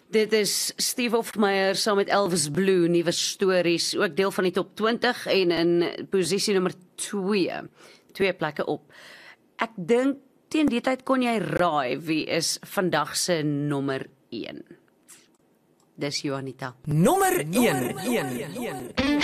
Dit is Steve Hofmeyr saam met Elvis Blue, nuwe stories, ook deel van die top 20 en in posisie nommer 2 plekke op. Ek dink teen die tyd kon jy raai wie is vandag se nommer 1. Dis Juanita. Nommer 1.